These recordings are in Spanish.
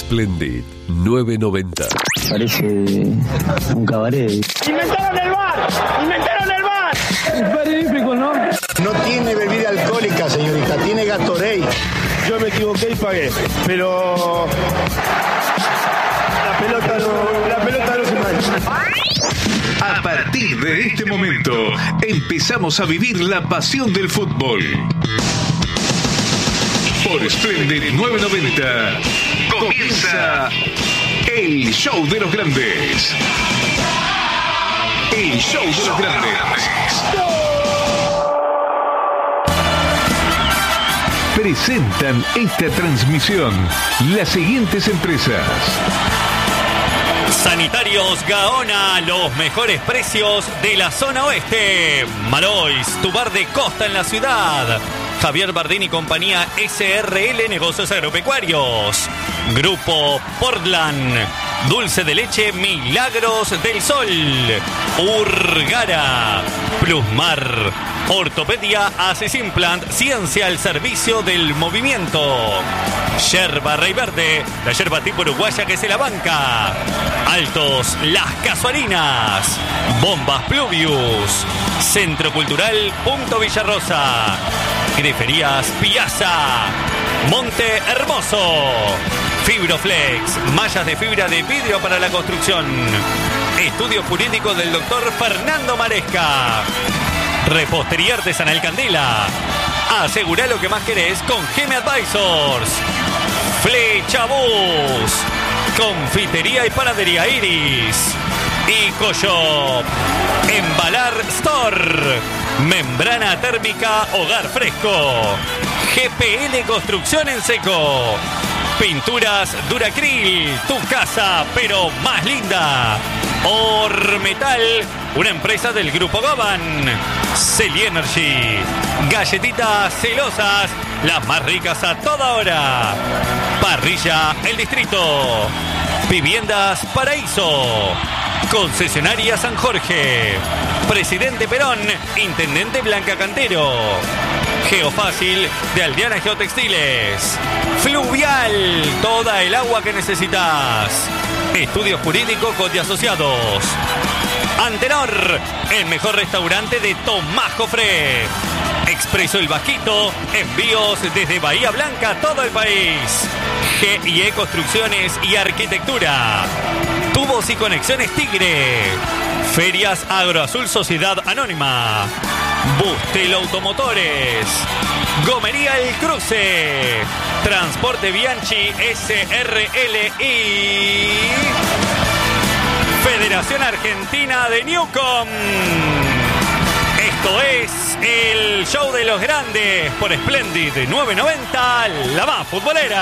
Splendid 990. Parece un cabaret. ¡Inventaron el bar! ¡Inventaron el bar! Es magnífico, ¿no? No tiene bebida alcohólica, señorita, tiene Gatorade. Yo me equivoqué y pagué, pero la pelota no se mancha. A partir de este momento, empezamos a vivir la pasión del fútbol. Por Splendid 990, comienza el show de los grandes. El show de los grandes. Presentan esta transmisión las siguientes empresas. Sanitarios Gaona, los mejores precios de la zona oeste. Marois, tu bar de costa en la ciudad. Javier Bardini y compañía SRL Negocios Agropecuarios. Grupo Portland. Dulce de leche Milagros del Sol. Urgara. Plusmar. Ortopedia Aces Implant. Ciencia al servicio del movimiento. Yerba Rey Verde. La yerba tipo uruguaya que se la banca. Altos Las Casuarinas. Bombas Pluvius. Centro Cultural Punto Villarrosa. Griferías Piazza. Monte Hermoso. Fibroflex, mallas de fibra de vidrio para la construcción. Estudio jurídico del doctor Fernando Maresca. Repostería artesanal Candela. Asegurá lo que más querés con Geme Advisors. Flecha Bus. Confitería y panadería Iris. Icoshop. Embalar Store. Membrana térmica Hogar Fresco. GPL Construcción en Seco. Pinturas Duracril, tu casa, pero más linda. Ormetal, una empresa del Grupo Goban. Celi Energy, galletitas celosas, las más ricas a toda hora. Parrilla El Distrito. Viviendas Paraíso. Concesionaria San Jorge. Presidente Perón, Intendente Blanca Cantero. Geofácil de Aldeana Geotextiles. Fluvial, toda el agua que necesitas. Estudio Jurídico Cote Asociados. Antenor, el mejor restaurante de Tomás Jofré. Expreso El Vasquito, envíos desde Bahía Blanca a todo el país. G&E Construcciones y Arquitectura. Tubos y Conexiones Tigre. Ferias Agroazul Sociedad Anónima. Bustel Automotores. Gomería El Cruce. Transporte Bianchi SRL y Federación Argentina de Newcom. Esto es el show de los grandes por Splendid 990, la más futbolera.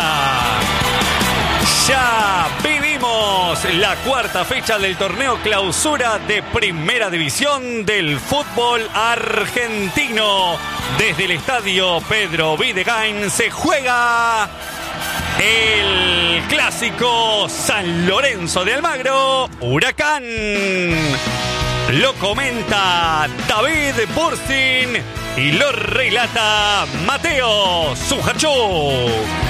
Ya vivimos la cuarta fecha del torneo clausura de Primera División del fútbol argentino. Desde el estadio Pedro Videgain se juega el clásico San Lorenzo de Almagro, Huracán. Lo comenta David Bursin y lo relata Mateo Sujarchuk.